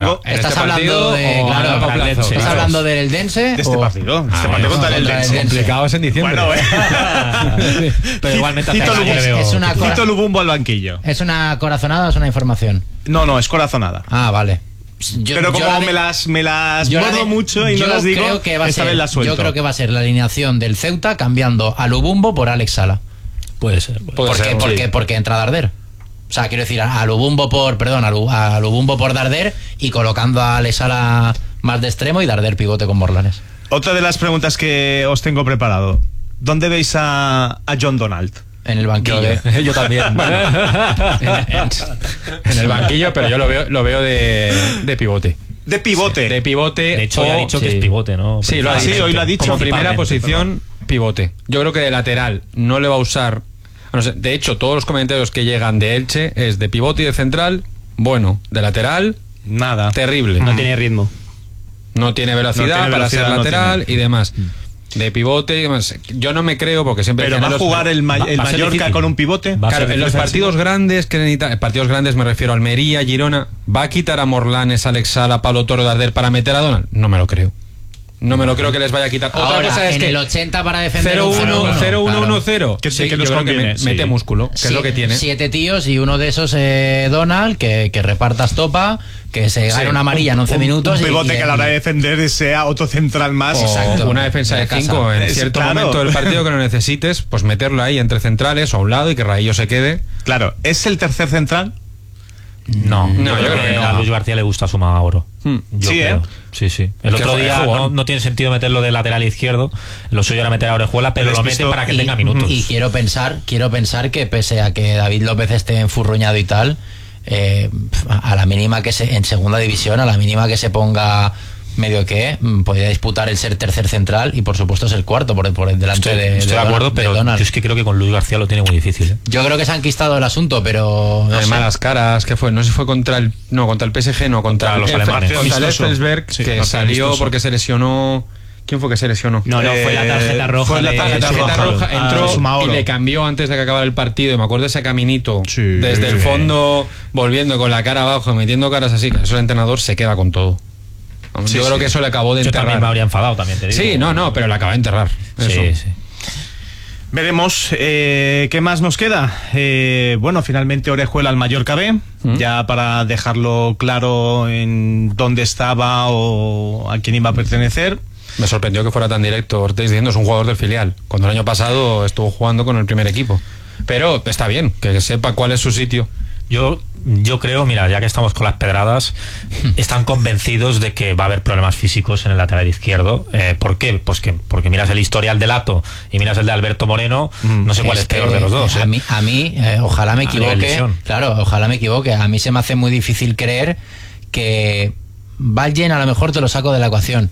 digo, ¿Estás hablando de, claro, ¿estás hablando del Dense? De este partido. Este partido contra el Dense. Complicado es en diciembre. Bueno, pero igualmente Cito Lubumbo al banquillo. ¿Es una corazonada o es una información? No, es corazonada. Ah, vale. Pero como me las guardo mucho y no las digo, esta vez las suelto. Yo creo que va a ser la alineación del Ceuta cambiando a Lubumbo por Alex Sala. Puede ser. Porque entra Darder. O sea, quiero decir, a Lubumbo por Darder y colocando a Alex Sala más de extremo y Darder pivote con Morlanes. Otra de las preguntas que os tengo preparado. ¿Dónde veis a John Donald? En el banquillo. Yo también. En el banquillo, pero yo lo veo de pivote. De pivote. De pivote. De hecho, ya ha dicho que es pivote, ¿no? Sí, hoy lo ha dicho. Como primera posición, pivote. Yo creo que de lateral no le va a usar. No sé, de hecho, todos los comentarios que llegan de Elche es de pivote y de central. Bueno, de lateral, nada. Terrible. No tiene ritmo. No tiene velocidad para ser lateral y demás. De pivote y demás. Yo no me creo porque siempre... ¿Pero va a jugar el Mallorca con un pivote? Claro, en los partidos grandes que necesita, partidos grandes me refiero a Almería, Girona, ¿va a quitar a Morlanes, Alex Sala, Pablo Toro, Darder para meter a Donald? No me lo creo. No me lo creo que les vaya a quitar. Ahora, otra cosa es en que el 80 para defender 0-1-1-0. Que sí, nos conviene, mete músculo, que es lo que tiene. 7 tíos y uno de esos Donald, que reparta estopa, que se gane una amarilla en 11 minutos. Un pivote que a la hora de defender sea otro central más. Exacto. Una defensa de 5 en cierto momento del partido que lo necesites, pues meterlo ahí entre centrales o a un lado y que Raillo se quede. Claro, ¿es el tercer central? No, yo creo que a Luis García le gusta sumar a Oro. Yo creo. Sí. El otro día no tiene sentido meterlo de lateral izquierdo. Lo suyo era meter a Orejuela, pero lo mete para que tenga minutos. Y quiero pensar que pese a que David López esté enfurruñado y tal, a la mínima que en segunda división, a la mínima que se ponga medio que podría disputar el ser tercer central y por supuesto ser cuarto por delante estoy de acuerdo, pero yo es que creo que con Luis García lo tiene muy difícil. Yo creo que se han quistado el asunto, pero no sé. Malas caras, ¿qué fue? No sé si fue contra el PSG, no, contra los alemanes. Contra el Effelsberg, que salió porque se lesionó. ¿Quién fue que se lesionó? No, fue la tarjeta roja. Fue la tarjeta roja, entró y le cambió antes de que acabara el partido. Y me acuerdo de ese caminito desde el fondo, volviendo con la cara abajo, metiendo caras así. Eso el entrenador se queda con todo. Yo creo que eso le acabó de enterrar. Yo también me habría enfadado, también te digo. Sí, pero le acaba de enterrar. Sí. Veremos qué más nos queda. Bueno, finalmente Orejuela al Mallorca B, ya para dejarlo claro en dónde estaba o a quién iba a pertenecer. Me sorprendió que fuera tan directo Ortiz diciendo es un jugador del filial, cuando el año pasado estuvo jugando con el primer equipo. Pero está bien, que sepa cuál es su sitio. Yo creo, mira, ya que estamos con las pedradas, están convencidos de que va a haber problemas físicos en el lateral izquierdo. ¿Por qué? Pues porque miras el historial de Lato y miras el de Alberto Moreno, no sé cuál es peor de los dos. A mí ojalá me equivoque. Claro, ojalá me equivoque. A mí se me hace muy difícil creer que Vallen a lo mejor te lo saco de la ecuación.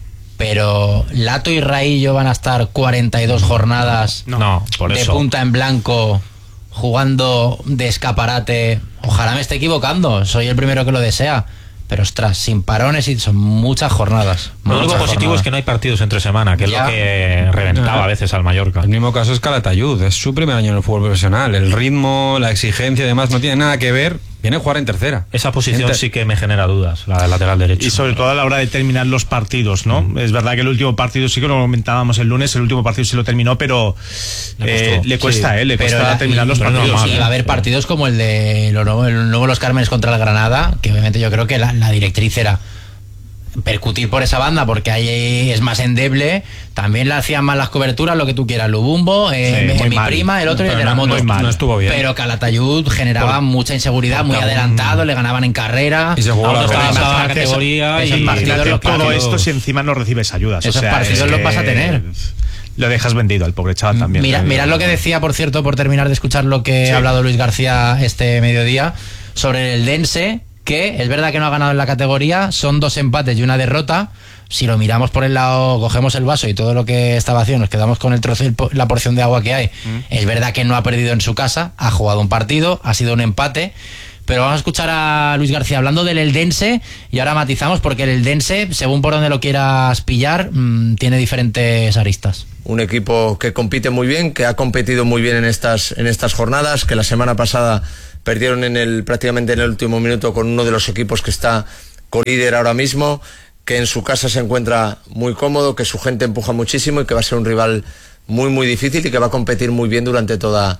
Pero Lato y Raillo van a estar 42 jornadas de punta en blanco jugando de escaparate. Ojalá me esté equivocando, soy el primero que lo desea, pero ostras, sin parones y son muchas jornadas. Lo único positivo es que no hay partidos entre semana, que es lo que reventaba a veces al Mallorca. El mismo caso es Calatayud, es su primer año en el fútbol profesional, el ritmo, la exigencia y demás no tiene nada que ver. Viene a jugar en tercera. Esa posición sí que me genera dudas, la del lateral derecho. Y sobre todo a la hora de terminar los partidos, ¿no? Es verdad que el último partido sí que lo comentábamos el lunes, el último partido sí lo terminó, pero le cuesta terminar los partidos. Y va a haber partidos como el de el nuevo Los Cármenes contra el Granada, que obviamente yo creo que la directriz era percutir por esa banda porque ahí es más endeble. También le hacían mal las coberturas, lo que tú quieras, Lubumbo, mi prima, el otro y el de la moto. No estuvo bien. Pero Calatayud generaba mucha inseguridad, muy adelantado, le ganaban en carrera. Y se jugó la categoría y todo esto si encima no recibes ayudas. Esos partidos los vas a tener. Lo dejas vendido al pobre chaval también. Mirad lo que decía, por cierto, por terminar de escuchar lo que ha hablado Luis García este mediodía sobre el Dense, que es verdad que no ha ganado en la categoría, son 2 empates y una derrota. Si lo miramos por el lado, cogemos el vaso y todo lo que está vacío, nos quedamos con el trozo, la porción de agua que hay. Es verdad que no ha perdido en su casa, ha jugado un partido, ha sido un empate. Pero vamos a escuchar a Luis García hablando del Eldense y ahora matizamos porque el Eldense, según por donde lo quieras pillar, tiene diferentes aristas. Un equipo que compite muy bien, que ha competido muy bien en estas jornadas, que la semana pasada perdieron prácticamente en el último minuto con uno de los equipos que está colíder ahora mismo, que en su casa se encuentra muy cómodo, que su gente empuja muchísimo y que va a ser un rival muy muy difícil y que va a competir muy bien durante toda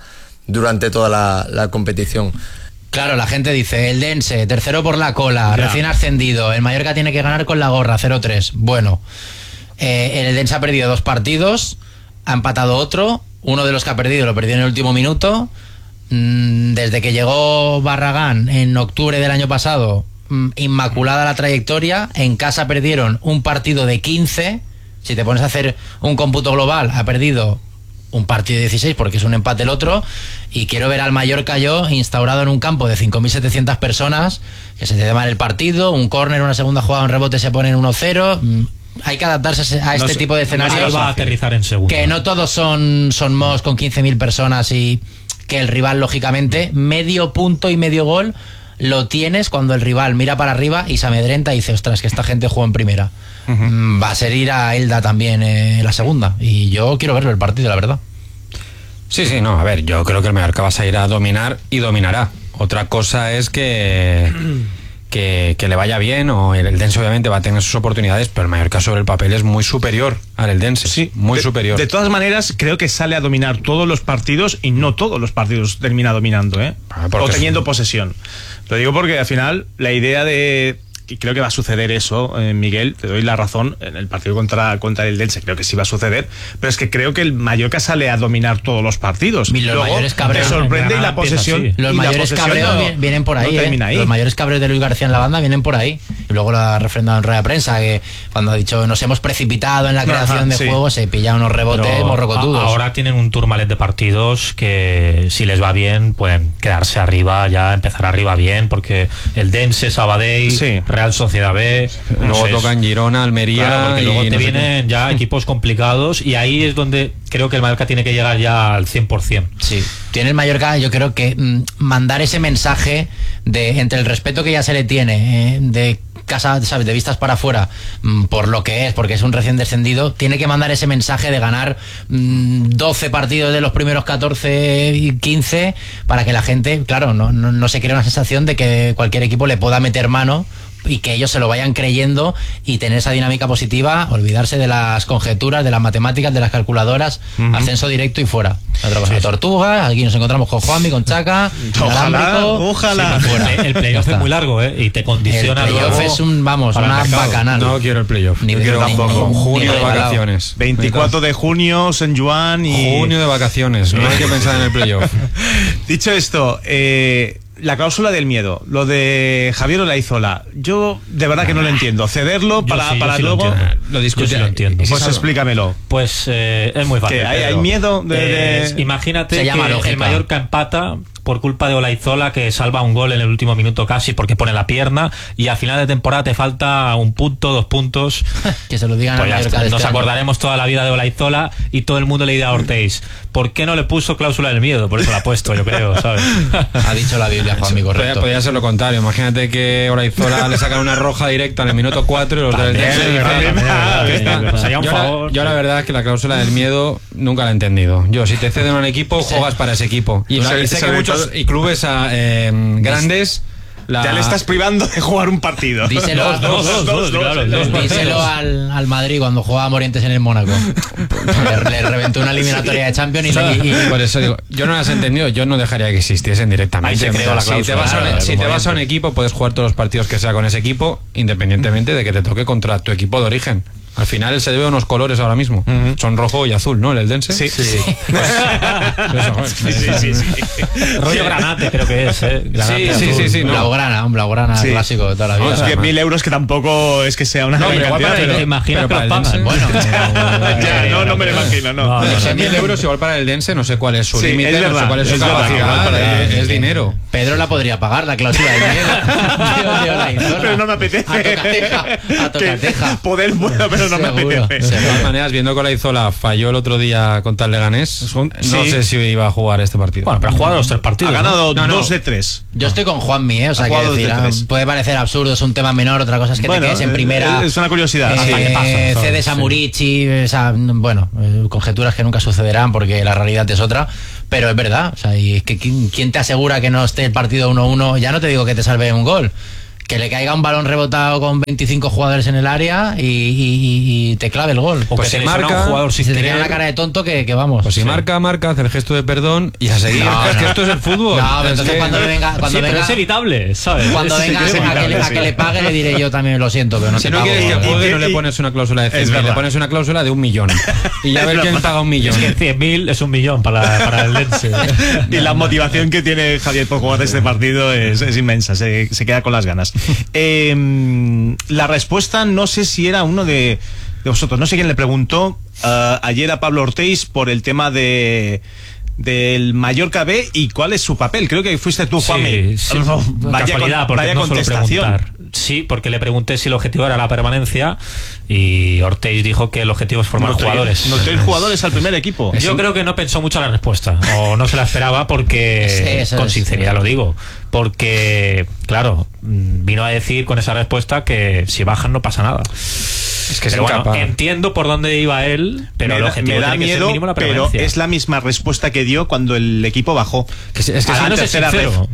la competición. Claro, la gente dice, el Dense, tercero por la cola, recién ascendido, el Mallorca tiene que ganar con la gorra, 0-3. Bueno, el Dense ha perdido 2 partidos, ha empatado otro, uno de los que ha perdido lo perdió en el último minuto. Desde que llegó Barragán en octubre del año pasado, inmaculada la trayectoria, en casa perdieron un partido de 15, si te pones a hacer un cómputo global, ha perdido un partido de 16 porque es un empate el otro, y quiero ver al Mallorca yo instaurado en un campo de 5.700 personas, que se te dé mal el partido, un córner, una segunda jugada, un rebote se pone en 1-0. Hay que adaptarse a este tipo de escenarios. No va a aterrizar en segundo. Que no todos son mos con 15.000 personas y que el rival, lógicamente, medio punto y medio gol lo tienes cuando el rival mira para arriba y se amedrenta y dice, ostras, que esta gente jugó en primera. Va a ser ir a Elda también en la segunda, y yo quiero verlo el partido, la verdad. Sí, no, a ver, yo creo que el Mallorca va a ir a dominar y dominará. Otra cosa es que le vaya bien, o el Eldense obviamente va a tener sus oportunidades, pero el Mallorca sobre el papel es muy superior al Eldense, sí, muy superior. De todas maneras, creo que sale a dominar todos los partidos y no todos los partidos termina dominando, o teniendo posesión. Lo digo porque al final la idea de... Y creo que va a suceder eso, Miguel, te doy la razón, en el partido contra el Eldense creo que sí va a suceder, pero es que creo que el Mallorca sale a dominar todos los partidos. Y los mayores cabreos, te sorprende y la posesión. Los mayores cabreos vienen por ahí, ahí. Los mayores cabreos de Luis García en la banda vienen por ahí. Y luego lo ha refrendado en rueda de prensa, que cuando ha dicho nos hemos precipitado en la creación de juego, se pilla unos rebotes morrocotudos. Ahora tienen un tourmalet de partidos que, si les va bien, pueden quedarse arriba, ya empezar arriba bien, porque el Dense, Sabadell, Real Sociedad B, luego tocan Girona, Almería, claro, porque luego te vienen ya equipos complicados, y ahí es donde creo que el Mallorca tiene que llegar ya al 100%. Sí, tiene el Mallorca, yo creo que mandar ese mensaje de entre el respeto que ya se le tiene, de casa, ¿sabes?, de vistas para afuera, por lo que es, porque es un recién descendido, tiene que mandar ese mensaje de ganar 12 partidos de los primeros 14 y 15 para que la gente, claro, no se crea una sensación de que cualquier equipo le pueda meter mano, y que ellos se lo vayan creyendo y tener esa dinámica positiva, olvidarse de las conjeturas, de las matemáticas, de las calculadoras, ascenso directo y fuera. Otra cosa, Tortuga, aquí nos encontramos con Juanmi, con Chaca, ojalá. El playoff es muy largo, y te condiciona. El playoff es una bacanal. No quiero el playoff. Ni tampoco. Junio de vacaciones. 24 de junio, San Juan y... Junio de vacaciones, no hay que pensar en el playoff. Dicho esto, la cláusula del miedo, lo de Javier Olaizola, yo de verdad que no lo entiendo. Cederlo para luego... Lo entiendo. Pues explícamelo. Pues es muy fácil. ¿Hay miedo de... Imagínate que el Mallorca empata por culpa de Olaizola, que salva un gol en el último minuto casi porque pone la pierna, y a final de temporada te falta 1 punto, 2 puntos. Que se lo digan pues a Mallorca. Nos acordaremos toda la vida de Olaizola, y todo el mundo le dirá a Ortiz, ¿por qué no le puso cláusula del miedo? Por eso la ha puesto, yo creo, ¿sabes? Ha dicho la Biblia, Juanmi, correcto. Podría ser lo contrario. Imagínate que Olaizola le sacan una roja directa en el minuto 4 y los del Yo la verdad es que la cláusula del miedo nunca la he entendido. Yo, si te ceden un equipo, juegas para ese equipo. Y sé que muchos y clubes grandes... Ya le estás privando de jugar un partido. Díselo al Madrid cuando jugaba Morientes en el Mónaco. Le reventó una eliminatoria de Champions y por eso digo, yo no las he entendido, yo no dejaría que existiesen directamente. Si te vas a un equipo, puedes jugar todos los partidos que sea con ese equipo, independientemente de que te toque contra tu equipo de origen. Al final se debe a unos colores ahora mismo. Son rojo y azul, ¿no? El Eldense. Sí. Sí. Rollo Granate, creo que es, Granate, sí. Un blaugrana clásico de toda la vida. Es que 1.000 euros que tampoco es que sea una gran cantidad, pero imagina que lo pagan. Bueno, no me lo imagino, no. 1.000 euros igual para el Eldense, no sé cuál es su límite, no sé cuál es su capacidad. Es dinero. Pedro la podría pagar, la cláusula del miedo. Pero no me apetece. A tocateja. Poder bueno, pero no me apetece. De todas maneras, viendo que Olaizola falló el otro día contra el Leganés, no sé si iba a jugar este partido. Bueno, pero ha jugado los 3 partidos. Ha ganado 2 de 3. Yo estoy con Juanmi, o sea, que decir, puede parecer absurdo, es un tema menor, otra cosa es que te quedes en primera. Es una curiosidad. Cedes a Murici, conjeturas que nunca sucederán porque la realidad es otra, pero es verdad. O sea, y es que ¿quién te asegura que no esté el partido 1-1? Ya no te digo que te salve un gol, que le caiga un balón rebotado con 25 jugadores en el área y te clave el gol. O pues que se marca un jugador sin se tenía una cara de tonto que vamos. Pues si marca, hace el gesto de perdón y a seguir. Es que esto es el fútbol. No, pero entonces cuando venga, pero es evitable, ¿sabes? Cuando venga a que le pague, le diré yo también lo siento, pero no si te no pago. quieres que juegue, no le pones una cláusula de 100.000, le pones una cláusula de 1 millón. Y ya ver quién paga 1 millón. Es que 100.000 es 1 millón para el Lense. Y la motivación que tiene Javier por jugar este partido es inmensa, se queda con las ganas. La respuesta, no sé si era uno de vosotros, no sé quién le preguntó ayer a Pablo Ortiz por el tema del Mallorca B y cuál es su papel. Creo que fuiste tú, Juanmi. Sí, casualidad, porque no contestación. Sí, porque le pregunté si el objetivo era la permanencia y Ortiz dijo que el objetivo es formar jugadores. No traer jugadores al primer equipo. Yo creo que no pensó mucho la respuesta, o no se la esperaba, porque con sinceridad lo digo, porque claro, vino a decir con esa respuesta que si bajan no pasa nada. Es que bueno, entiendo por dónde iba él, pero el objetivo me da tiene que miedo, ser mínimo la pero permanencia. es la misma respuesta que dio cuando el equipo bajó. Es que al menos es sincero.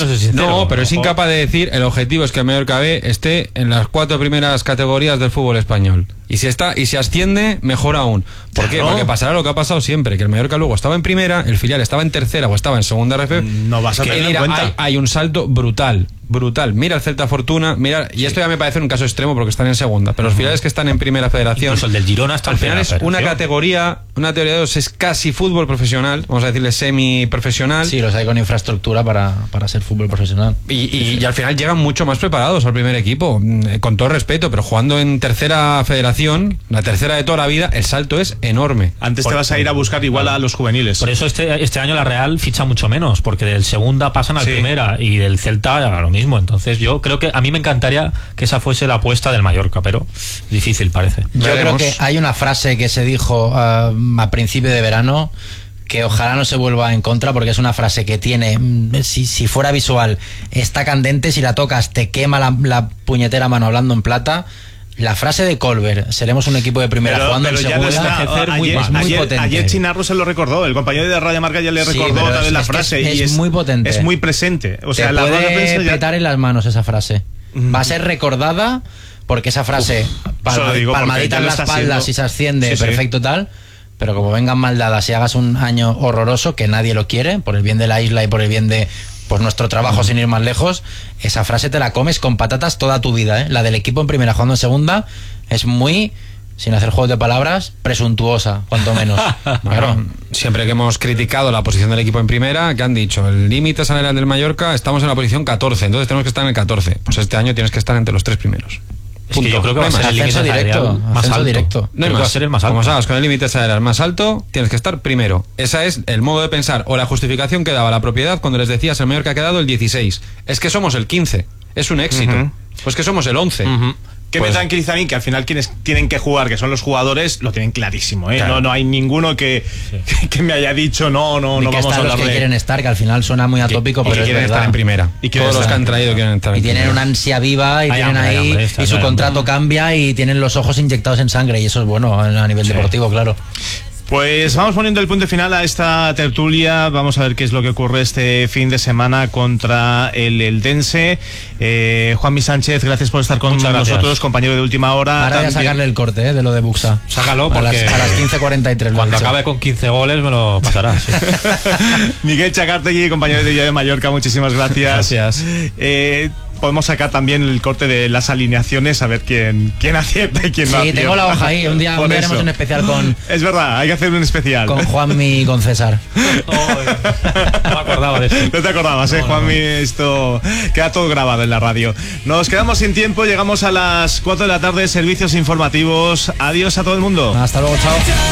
No, pero es incapaz de decir el objetivo es que el Mallorca B esté en las 4 primeras categorías del fútbol español. Y si asciende, mejor aún. ¿Por qué? Porque pasará lo que ha pasado siempre, que el Mallorca luego estaba en primera, el filial estaba en tercera o estaba en segunda RF. No vas a tener en cuenta. Hay un salto brutal. Mira el Celta Fortuna, y esto ya me parece un caso extremo porque están en segunda, pero los filiales que están en primera federación, incluso el del Girona está al final es una categoría, una teoría de dos, es casi fútbol profesional, vamos a decirle semi-profesional. Sí, los hay con infraestructura para ser fútbol profesional. Y al final llegan mucho más preparados al primer equipo, con todo respeto, pero jugando en tercera federación, la tercera de toda la vida, el salto es enorme. Antes te vas a ir a buscar igual a los juveniles. Por eso este año la Real ficha mucho menos, porque del segunda pasan al primera y del Celta a lo mismo. Entonces yo creo que a mí me encantaría que esa fuese la apuesta del Mallorca, pero difícil parece. Yo creo que hay una frase que se dijo a principio de verano que ojalá no se vuelva en contra, porque es una frase que tiene, si fuera visual, está candente, si la tocas te quema la puñetera mano hablando en plata. La frase de Colbert, seremos un equipo de primera jugando en segunda, es muy potente. Ayer Chinarro se lo recordó, el compañero de Radio Marca ya le recordó otra vez la frase. Y es muy potente. Es muy presente. O sea, te puede petar en las manos esa frase. Va a ser recordada porque esa frase, palmadita en la espalda si se asciende, perfecto tal, pero como vengan mal dadas y hagas un año horroroso, que nadie lo quiere, por el bien de la isla y por el bien de nuestro trabajo sin ir más lejos, esa frase te la comes con patatas toda tu vida, ¿eh? La del equipo en primera jugando en segunda es muy, sin hacer juegos de palabras, presuntuosa, cuanto menos. Claro. Siempre que hemos criticado la posición del equipo en primera, que han dicho, el límite salarial del Mallorca, estamos en la posición 14, entonces tenemos que estar en el 14. Pues este año tienes que estar entre los 3 primeros. Es que yo creo que va a ser el límite directo, más alto. Directo. No hay más. Va a ser el más alto. Como sabes, con el límite salarial más alto, tienes que estar primero. Ese es el modo de pensar o la justificación que daba la propiedad cuando les decías el Mallorca ha quedado el 16. Es que somos el 15. Es un éxito. Pues que somos el 11. Que me tranquiliza a mí que al final quienes tienen que jugar, que son los jugadores, lo tienen clarísimo, ¿eh? Claro. No hay ninguno que me haya dicho no vamos a hablar de... que quieren estar, que al final suena muy atópico, pero quieren es estar en primera. Y todos los que han traído quieren estar en primera. Y tienen una ansia viva y tienen ahí y su contrato cambia y tienen los ojos inyectados en sangre y eso es bueno a nivel deportivo, claro. Pues vamos poniendo el punto final a esta tertulia. Vamos a ver qué es lo que ocurre este fin de semana contra el Eldense. Juanmi Sánchez, gracias por estar con nosotros, compañero de Última Hora. Ahora voy a sacarle el corte de lo de Buxa. Sácalo porque a las 15:43. Cuando acabe con 15 goles me lo pasará. Sí. Miguel Chacartegui, compañero de Diario de Mallorca, muchísimas gracias. Gracias. Podemos sacar también el corte de las alineaciones, a ver quién acierta y quién no acierta. Sí, tengo la hoja ahí. Un día haremos un especial con... Es verdad, hay que hacer un especial. Con Juanmi y con César. No me acordaba de eso. No te acordabas, Juanmi, esto queda todo grabado en la radio. Nos quedamos sin tiempo, llegamos a las 4 de la tarde, servicios informativos. Adiós a todo el mundo. Hasta luego, chao.